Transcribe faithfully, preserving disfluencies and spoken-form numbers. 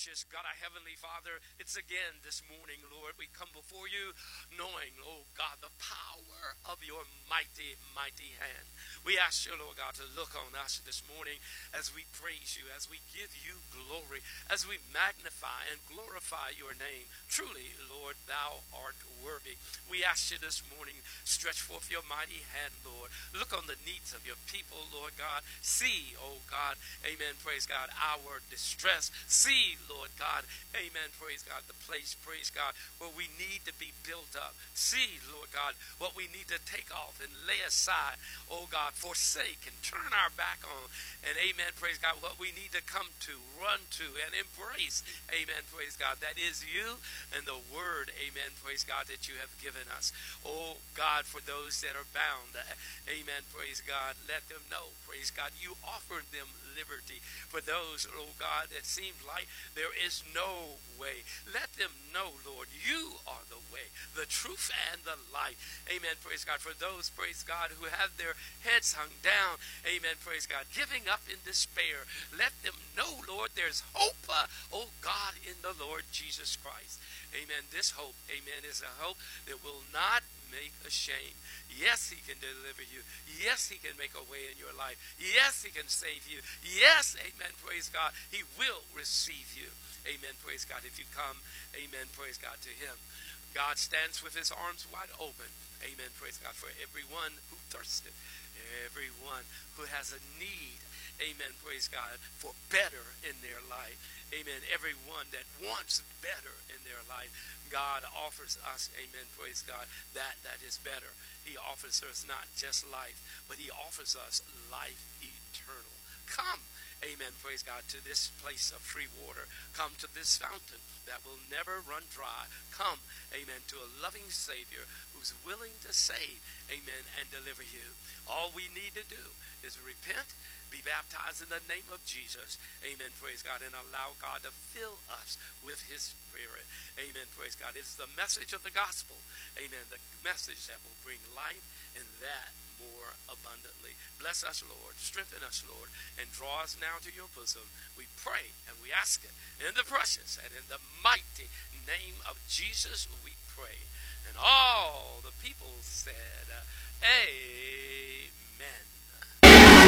gracious God, our Heavenly Father, it's again this morning, Lord, we come before you knowing, oh God, the power of your mighty, mighty hand. We ask you, Lord God, to look on us this morning as we praise you, as we give you glory, as we magnify and glorify your name. Truly, Lord, thou art worthy. We ask you this morning, stretch forth your mighty hand, Lord. Look on the needs of your people, Lord God. See, oh God, amen, praise God, our distress. See, Lord God, amen, praise God, the place, praise God, where we need to be built up. See, Lord God, what we need to take off and lay aside, oh God, forsake and turn our back on. And amen, praise God, what we need to come to, run to, and embrace, amen, praise God, that is you and the word, amen, praise God, that you have given us. Oh God, for those that are bound, amen, praise God, let them know, praise God, you offered them liberty. For those, oh God, that seems like there is no way, let them know, Lord, you are the way, the truth, and the light. Amen, praise God. For those, praise God, who have their heads hung down, amen, praise God, giving up in despair, let them know, Lord, there's hope, uh, oh God, in the Lord Jesus Christ. Amen. This hope, amen, is a hope that will not make ashamed. Yes, he can deliver you. Yes, he can make a way in your life. Yes, he can save you. Yes, amen, praise God, he will receive you. Amen, praise God, if you come, amen, praise God, to him. God stands with his arms wide open. Amen, praise God, for everyone who thirsted, everyone who has a need, amen, praise God, for better in their life. Amen, everyone that wants better in their life, God offers us, amen, praise God, that that is better. He offers us not just life, but he offers us life eternal. Come, amen, praise God, to this place of free water. Come to this fountain that will never run dry. Come, amen, to a loving Savior who's willing to save, amen, and deliver you. All we need to do is repent, be baptized in the name of Jesus, amen, praise God, and allow God to fill us with his Spirit. Amen, praise God. It's the message of the gospel, amen, the message that will bring life and that more abundantly. Bless us, Lord. Strengthen us, Lord, and draw us now to your bosom. We pray and we ask it in the precious and in the mighty name of Jesus we pray. And all the people said, uh, amen.